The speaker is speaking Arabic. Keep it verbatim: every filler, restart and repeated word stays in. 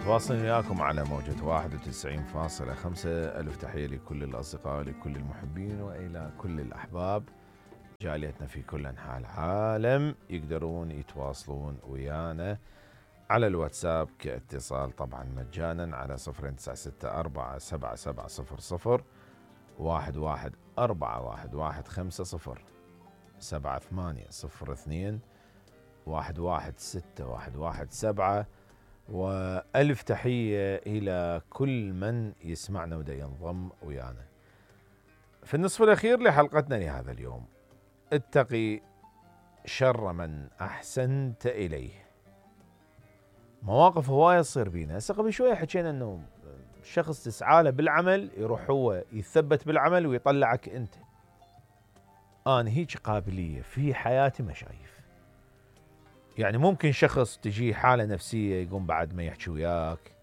تواصلين وياكم على موجة واحد وتسعين فاصلة خمسة. ألف تحية لكل الأصدقاء، لكل المحبين، وإلى كل الأحباب. جاليتنا في كل أنحاء العالم يقدرون يتواصلون ويانا على الواتساب كاتصال طبعا مجانا على صفر تسعة ستة أربعة سبعة سبعة صفر صفر واحد واحد أربعة واحد واحد خمسة صفر سبعة ثمانية صفر اثنين واحد واحد ستة واحد واحد سبعة. وألف تحية إلى كل من يسمعنا ودا ينضم ويانا في النصف الأخير لحلقتنا لهذا اليوم. اتقي شر من أحسنت إليه. مواقف هواية تصير بينا. هسه قبل شوية حكينا أنه الشخص تسعى له بالعمل، يروح هو يثبت بالعمل ويطلعك أنت. أنا هيك قابلية في حياتي ما شايف. يعني ممكن شخص تجي حالة نفسية يقوم بعد ما يحكي وياك